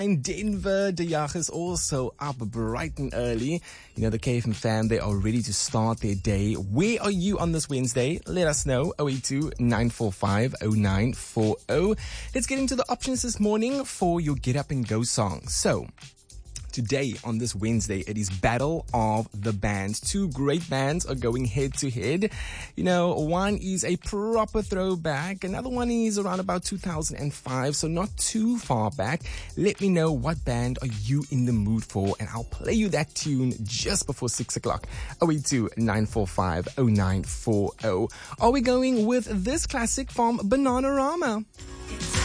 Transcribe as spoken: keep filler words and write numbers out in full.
In Denver, the Yach is also up bright and early. You know, the K F M fam, they are ready to start their day. Where are you on this Wednesday? Let us know. oh eight two, nine four five, oh nine four oh. Let's get into the options this morning for your Get Up and Go song. So, today, on this Wednesday, it is Battle of the Bands. Two great bands are going head to head. You know, one is a proper throwback. Another one is around about two thousand five, so not too far back. Let me know what band are you in the mood for, and I'll play you that tune just before six o'clock. oh eight two, nine four five, oh nine four oh. Are we going with this classic from Bananarama?